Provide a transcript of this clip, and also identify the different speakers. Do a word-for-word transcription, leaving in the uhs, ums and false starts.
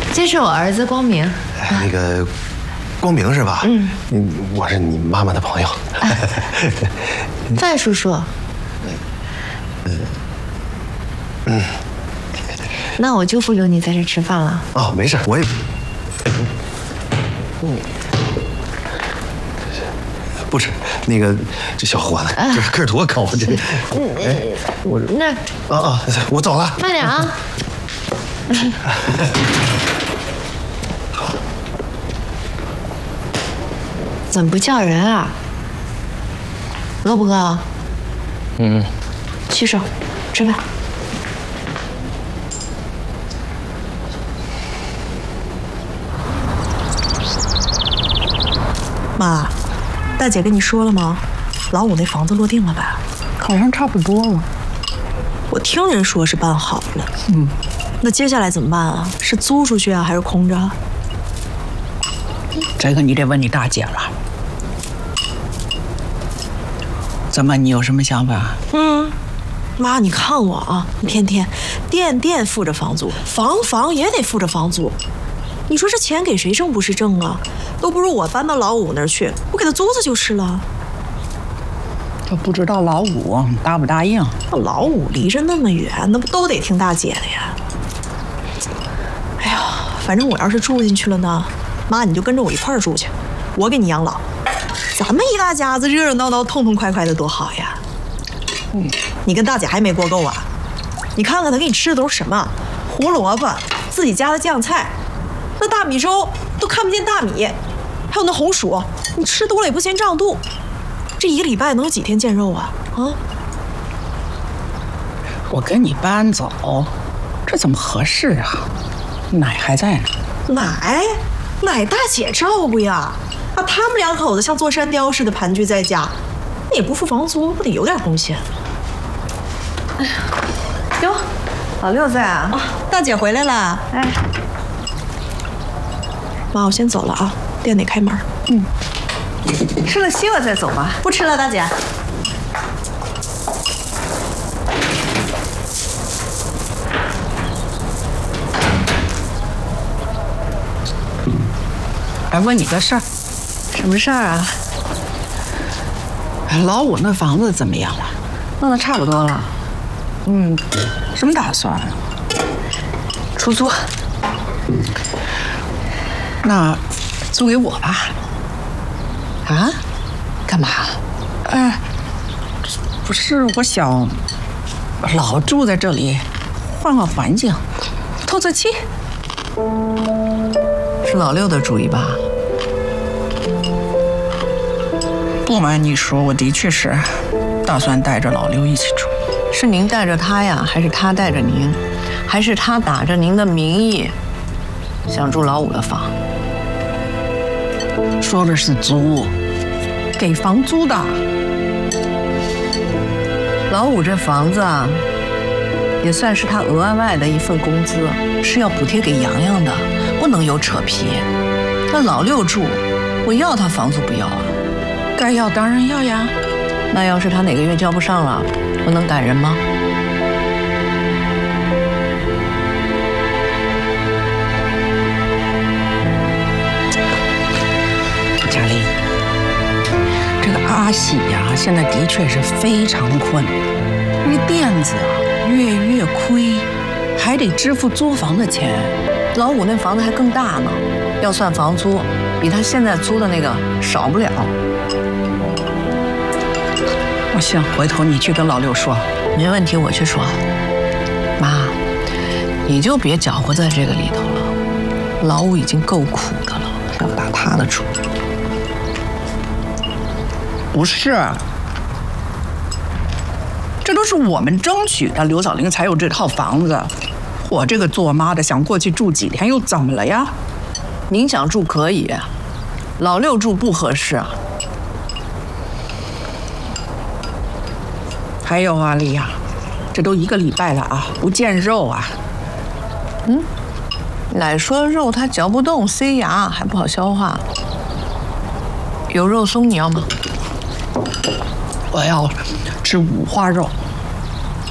Speaker 1: 这是我儿子光明。
Speaker 2: 哎，那个光明是吧？嗯，我是你妈妈的朋友。
Speaker 1: 范叔叔。
Speaker 2: 嗯嗯。
Speaker 1: 那我就不留你在这吃饭了。
Speaker 2: 哦，没事，我也。嗯。不吃，那个这小伙子这是个儿多高啊！这，哎，我
Speaker 1: 那
Speaker 2: 啊啊，我走了，
Speaker 1: 慢点啊。怎么不叫人啊？饿不饿？嗯。洗手，吃饭。
Speaker 3: 妈。大姐跟你说了吗？老五那房子落定了吧？
Speaker 4: 好像差不多了。
Speaker 3: 我听人说是办好了。嗯，那接下来怎么办啊？是租出去啊，还是空着？
Speaker 4: 这个你得问你大姐了。怎么，你有什么想法？
Speaker 3: 嗯，妈，你看我啊，一天天店店付着房租，房房也得付着房租。你说这钱给谁挣不是挣啊？都不如我搬到老五那儿去，我给他租子就是了。
Speaker 4: 都不知道老五答不答应。
Speaker 3: 那老五离着那么远，那不都得听大姐的呀？哎呀，反正我要是住进去了呢，妈你就跟着我一块儿住去，我给你养老。咱们一大家子热热闹闹、痛痛快快的多好呀！嗯，你跟大姐还没过够啊？你看看她给你吃的都是什么？胡萝卜，自己家的酱菜。那大米粥都看不见大米，还有那红薯，你吃多了也不嫌胀肚。这一个礼拜能有几天见肉啊？啊！
Speaker 4: 我跟你搬走，这怎么合适啊？奶还在呢。
Speaker 3: 奶，奶大姐照顾呀。啊，他们两口子像座山雕似的盘踞在家，那也不付房租，不得有点贡献？哎呀，哟，老六在啊！啊，大姐回来了。哎。妈，我先走了啊，店得开门。嗯，
Speaker 5: 吃了西瓜再走吧。
Speaker 3: 不吃了，大姐。
Speaker 4: 来问你个事儿。
Speaker 5: 什么事儿啊？
Speaker 4: 老五那房子怎么样了？
Speaker 5: 弄得差不多了。
Speaker 4: 嗯，什么打算？
Speaker 5: 出租。
Speaker 4: 那租给我吧。
Speaker 5: 啊？干嘛？
Speaker 4: 哎，不是，我想老住在这里，换个环境，透透气。
Speaker 5: 是老六的主意吧？
Speaker 4: 不瞒你说，我的确是打算带着老六一起住。
Speaker 5: 是您带着他呀，还是他带着您？还是他打着您的名义想住老五的房？
Speaker 4: 说的是租，给房租的。
Speaker 5: 老五这房子啊，也算是他额外的一份工资，是要补贴给洋洋的，不能有扯皮。那老六住，我要他房租不要啊？
Speaker 4: 该要当然要呀。
Speaker 5: 那要是他哪个月交不上了，我能赶人吗？
Speaker 4: 佳丽，这个阿喜呀，现在的确是非常困难。那店子啊，月月亏，还得支付租房的钱。
Speaker 5: 老五那房子还更大呢，要算房租，比他现在租的那个少不了。
Speaker 4: 我行，回头你去跟老六说。
Speaker 5: 没问题，我去说。妈，你就别搅和在这个里头了。老五已经够苦的了，要打他的主意。
Speaker 4: 不是，这都是我们争取的，刘小玲才有这套房子。我这个做妈的想过去住几天，又怎么了呀？
Speaker 5: 您想住可以，老六住不合适啊。
Speaker 4: 还有啊，丽亚，这都一个礼拜了啊，不见肉啊。
Speaker 5: 嗯，奶说肉它嚼不动，塞牙还不好消化。有肉松你要吗？
Speaker 4: 我要吃五花肉。